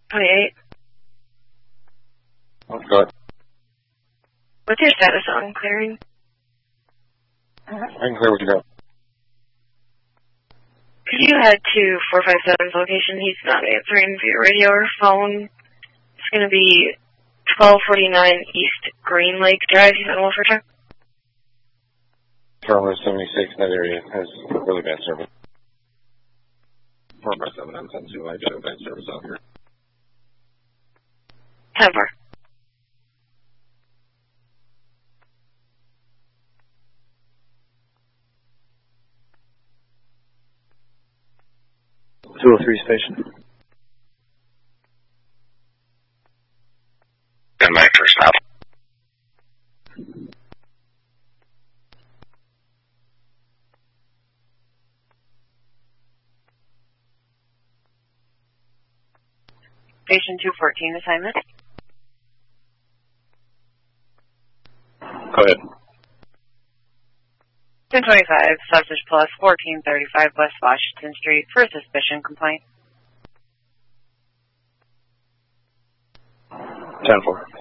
28. Oh, go ahead. What's your status on clearing? I can clear what you got. Could you head to 457's location? He's not answering via radio or phone. It's going to be 1249 East Green Lake Drive. He's on Wolfer Truck. Traveler 76 in that area has really bad service. 457, I'm 10-2. I do have bad service out here. 10-4. Station. And my first stop. Station 214 assignment. Go ahead. 1025 Sausage Plus 1435 West Washington Street for a suspicion complaint. 10-4.